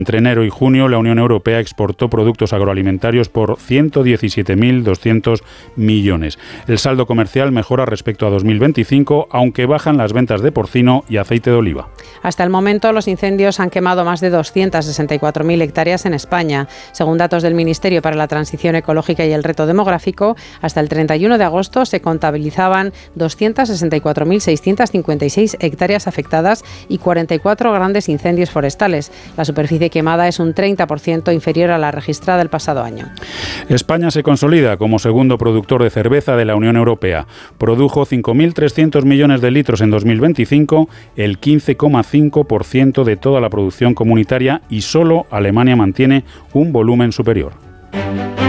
Entre enero y junio, la Unión Europea exportó productos agroalimentarios por 117.200 millones. El saldo comercial mejora respecto a 2025, aunque bajan las ventas de porcino y aceite de oliva. Hasta el momento, los incendios han quemado más de 264.000 hectáreas en España. Según datos del Ministerio para la Transición Ecológica y el Reto Demográfico, hasta el 31 de agosto se contabilizaban 264.656 hectáreas afectadas y 44 grandes incendios forestales. La superficie quemada es un 30% inferior a la registrada el pasado año. España se consolida como segundo productor de cerveza de la Unión Europea. Produjo 5.300 millones de litros en 2025, el 15,5% de toda la producción comunitaria, y solo Alemania mantiene un volumen superior.